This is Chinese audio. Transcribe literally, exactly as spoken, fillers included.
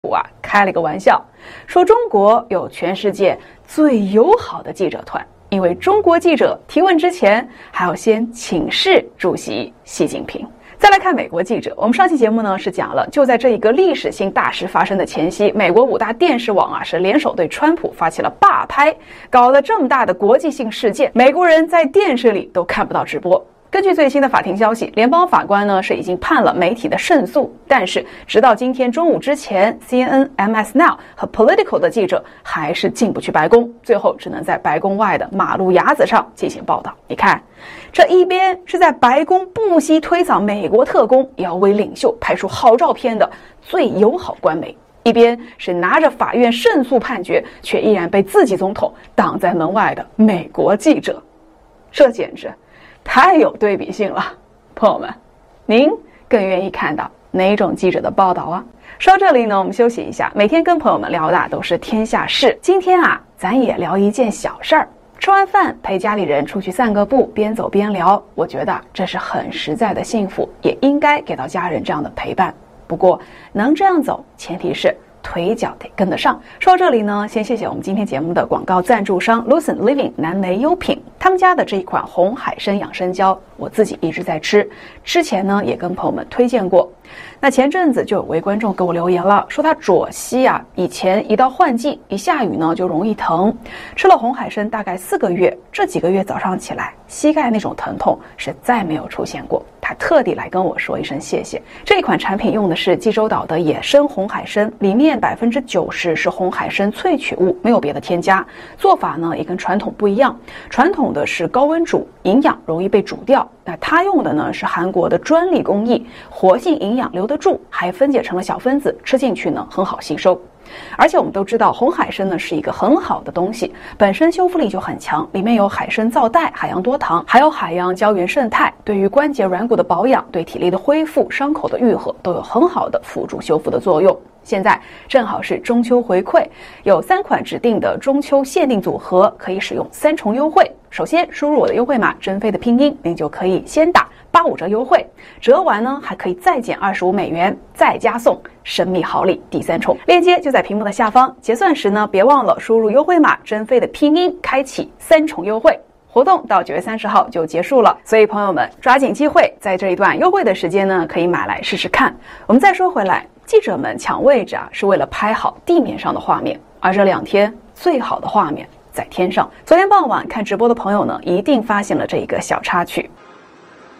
啊开了个玩笑，说中国有全世界最友好的记者团，因为中国记者提问之前还要先请示主席习近平。再来看美国记者，我们上期节目呢是讲了，就在这一个历史性大事发生的前夕，美国五大电视网啊是联手对川普发起了罢拍，搞了这么大的国际性事件，美国人在电视里都看不到直播。根据最新的法庭消息，联邦法官呢是已经判了媒体的胜诉，但是直到今天中午之前 ，C N N、M S Now 和 Politico 的记者还是进不去白宫，最后只能在白宫外的马路牙子上进行报道。你看，这一边是在白宫不惜推搡美国特工，也要为领袖拍出好照片的最友好官媒，一边是拿着法院胜诉判决，却依然被自己总统挡在门外的美国记者，这简直太有对比性了。朋友们，您更愿意看到哪种记者的报道啊？说到这里呢，我们休息一下。每天跟朋友们聊的都是天下事，今天啊，咱也聊一件小事儿。吃完饭陪家里人出去散个步，边走边聊，我觉得这是很实在的幸福，也应该给到家人这样的陪伴。不过能这样走，前提是腿脚得跟得上。说到这里呢，先谢谢我们今天节目的广告赞助商 Lucent Living 蓝莓优品，他们家的这一款红海参养生胶，我自己一直在吃，之前呢也跟朋友们推荐过。那前阵子就有位观众给我留言了，说他左膝啊，以前一到换季一下雨呢就容易疼，吃了红海参大概四个月，这几个月早上起来膝盖那种疼痛是再没有出现过，他特地来跟我说一声谢谢。这一款产品用的是济州岛的野生红海参，里面百分之九十是红海参萃取物，没有别的添加。做法呢也跟传统不一样，传统的是高温煮，营养容易被煮掉，那他用的呢是韩国的专利工艺，活性营养留得住，还分解成了小分子，吃进去呢很好吸收。而且我们都知道红海参呢是一个很好的东西，本身修复力就很强，里面有海参皂苷、海洋多糖，还有海洋胶原胜肽，对于关节软骨的保养、对体力的恢复、伤口的愈合都有很好的辅助修复的作用。现在正好是中秋回馈，有三款指定的中秋限定组合，可以使用三重优惠。首先输入我的优惠码珍妃的拼音，您就可以先打八五折优惠，折完呢还可以再减二十五美元，再加送神秘好礼第三重。链接就在屏幕的下方，结算时呢别忘了输入优惠码珍妃的拼音，开启三重优惠。活动到九月三十号就结束了，所以朋友们抓紧机会，在这一段优惠的时间呢，可以买来试试看。我们再说回来，记者们抢位置啊，是为了拍好地面上的画面，而这两天最好的画面在天上。昨天傍晚看直播的朋友呢，一定发现了这一个小插曲。